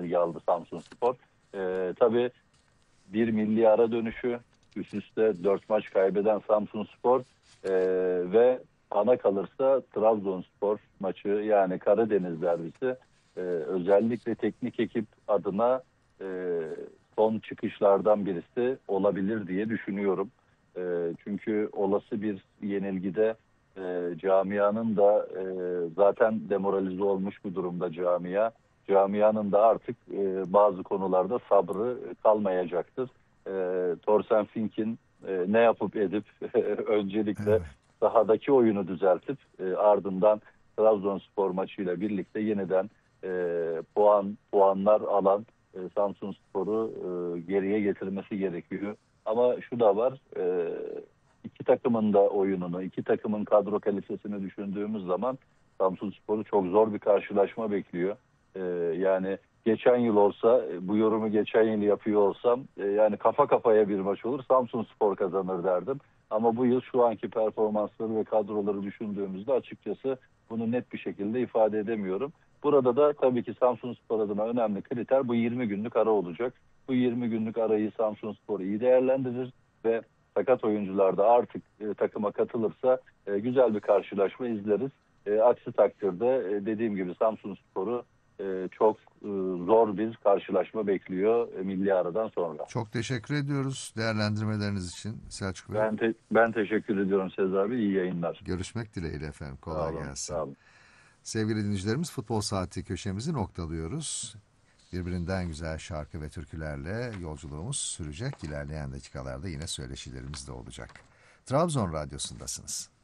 yenilgi aldı Samsunspor. Tabii bir milli ara dönüşü, üst üste 4 maç kaybeden Samsunspor ve ana kalırsa Trabzonspor maçı, yani Karadeniz derbisi özellikle teknik ekip adına son çıkışlardan birisi olabilir diye düşünüyorum. Çünkü olası bir yenilgide camianın da zaten demoralize olmuş bu durumda camia. Camianın da artık bazı konularda sabrı kalmayacaktır. Thorsten Fink'in ne yapıp edip öncelikle Evet. sahadaki oyunu düzeltip ardından Trabzonspor maçıyla birlikte yeniden puanlar alan Samsunspor'u geriye getirmesi gerekiyor. Ama şu da var, iki takımın da oyununu, iki takımın kadro kalitesini düşündüğümüz zaman Samsunspor'u çok zor bir karşılaşma bekliyor. Yani geçen yıl olsa, bu yorumu geçen yıl yapıyor olsam, yani kafa kafaya bir maç olur, Samsunspor kazanır derdim. Ama bu yıl şu anki performansları ve kadroları düşündüğümüzde açıkçası bunu net bir şekilde ifade edemiyorum. Burada da tabii ki Samsunspor adına önemli kriter bu 20 günlük ara olacak. Bu 20 günlük arayı Samsunspor iyi değerlendirir ve sakat oyuncular da artık takıma katılırsa güzel bir karşılaşma izleriz. Aksi takdirde dediğim gibi Samsunspor'u çok zor bir karşılaşma bekliyor milli aradan sonra. Çok teşekkür ediyoruz değerlendirmeleriniz için Selçuk Bey. Ben teşekkür ediyorum Sezer Bey. İyi yayınlar. Görüşmek dileğiyle efendim. Sağ Kolay olun. gelsin. Sağ olun. Sevgili dinleyicilerimiz, Futbol Saati köşemizi noktalıyoruz. Birbirinden güzel şarkı ve türkülerle yolculuğumuz sürecek. İlerleyen dakikalarda yine söyleşilerimiz de olacak. Trabzon Radyosu'ndasınız.